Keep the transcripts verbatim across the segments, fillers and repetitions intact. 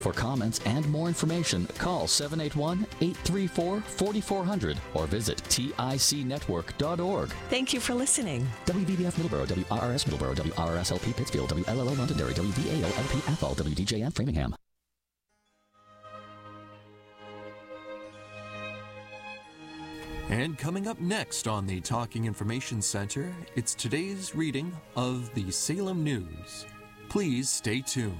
For comments and more information, call seven eight one, eight three four, four four zero zero or visit tic network dot org. Thank you for listening. W B B F Middleborough, W R R S Middleborough, W R R S L P Pittsfield, W L L O Londonderry, W V A O L P Athol, W D J M Framingham. And coming up next on the Talking Information Center, it's today's reading of the Salem News. Please stay tuned.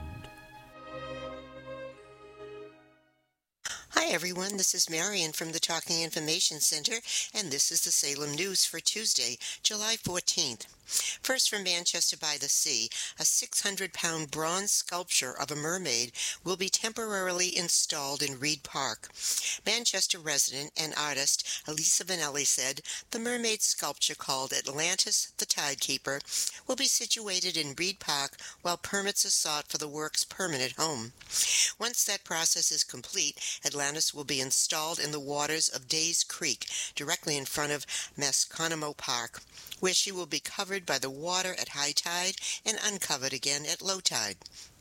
Hi everyone, this is Marion from the Talking Information Center, and this is the Salem News for Tuesday, July fourteenth. First, from Manchester by the Sea, a six hundred pound bronze sculpture of a mermaid will be temporarily installed in Reed Park. Manchester resident and artist Elisa Vanelli said the mermaid sculpture, called Atlantis the Tidekeeper, will be situated in Reed Park while permits are sought for the work's permanent home. Once that process is complete, Atlantis will be installed in the waters of Days Creek, directly in front of Masconomo Park, where she will be covered by the water at high tide and uncovered again at low tide.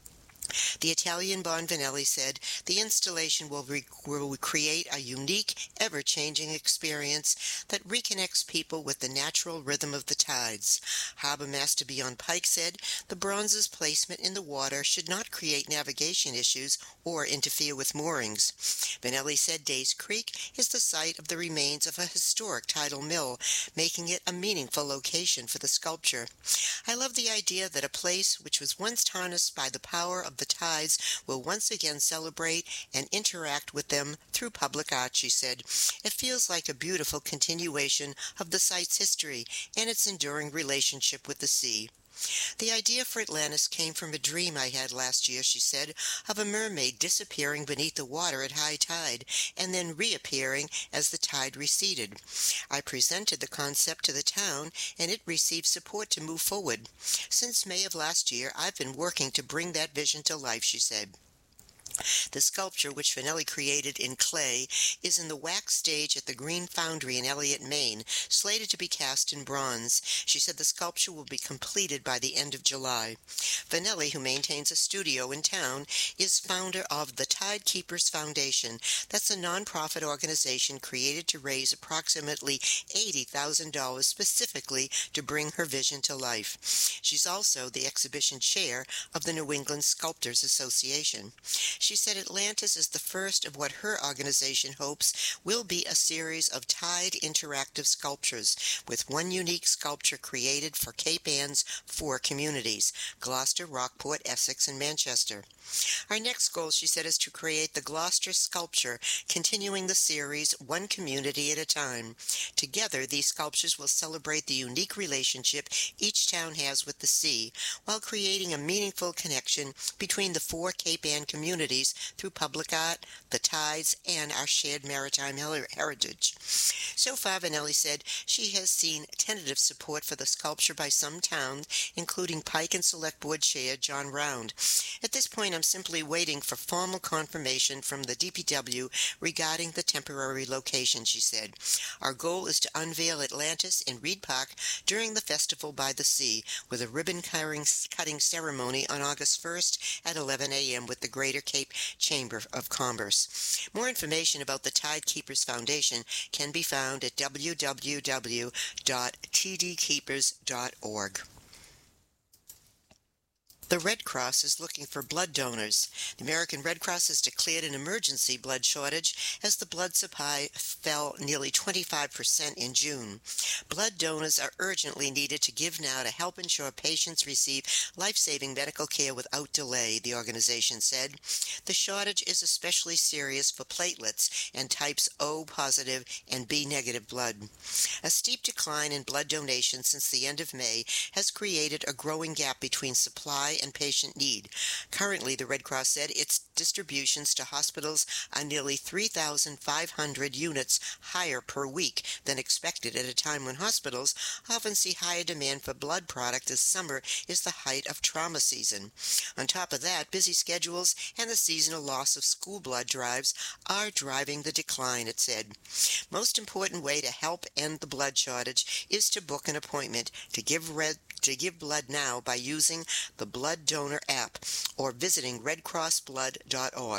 The Italian Bon Vanelli said the installation will, re- will create a unique, ever-changing experience that reconnects people with the natural rhythm of the tides. Harbor Master Beyond Pike said the bronze's placement in the water should not create navigation issues or interfere with moorings. Vanelli said Days Creek is the site of the remains of a historic tidal mill, making it a meaningful location for the sculpture. I love the idea that a place which was once harnessed by the power of the tides will once again celebrate and interact with them through public art, she said. It feels like a beautiful continuation of the site's history and its enduring relationship with the sea. The idea for Atlantis came from a dream I had last year, she said, of a mermaid disappearing beneath the water at high tide and then reappearing as the tide receded. I presented the concept to the town and it received support to move forward. Since May of last year, I've been working to bring that vision to life, she said. The sculpture, which Vanelli created in clay, is in the wax stage at the Green Foundry in Elliott, Maine, slated to be cast in bronze. She said the sculpture will be completed by the end of July. Vanelli, who maintains a studio in town, is founder of the Tidekeepers Foundation. That's a nonprofit organization created to raise approximately eighty thousand dollars specifically to bring her vision to life. She's also the exhibition chair of the New England Sculptors Association. She said Atlantis is the first of what her organization hopes will be a series of tide interactive sculptures, with one unique sculpture created for Cape Ann's four communities: Gloucester, Rockport, Essex, and Manchester. Our next goal, she said, is to create the Gloucester sculpture, continuing the series one community at a time. Together, these sculptures will celebrate the unique relationship each town has with the sea, while creating a meaningful connection between the four Cape Ann communities through public art, the tides, and our shared maritime heritage. So far, Vanelli said, she has seen tentative support for the sculpture by some towns, including Pike and Select Board Chair John Round. At this point, I'm simply waiting for formal confirmation from the D P W regarding the temporary location, she said. Our goal is to unveil Atlantis in Reed Park during the Festival by the Sea, with a ribbon-cutting ceremony on August first at eleven a.m. with the Greater Cape Chamber of Commerce. More information about the Tidekeepers Foundation can be found at w w w dot t d keepers dot org. The Red Cross is looking for blood donors. The American Red Cross has declared an emergency blood shortage as the blood supply fell nearly twenty-five percent in June. Blood donors are urgently needed to give now to help ensure patients receive life-saving medical care without delay, the organization said. The shortage is especially serious for platelets and types O positive and B negative blood. A steep decline in blood donations since the end of May has created a growing gap between supply and patient need. Currently, the Red Cross said its distributions to hospitals are nearly three thousand five hundred units higher per week than expected at a time when hospitals often see higher demand for blood product as summer is the height of trauma season. On top of that, busy schedules and the seasonal loss of school blood drives are driving the decline, it said. Most important way to help end the blood shortage is to book an appointment to give red to give blood now by using the blood blood donor app or visiting red cross blood dot org.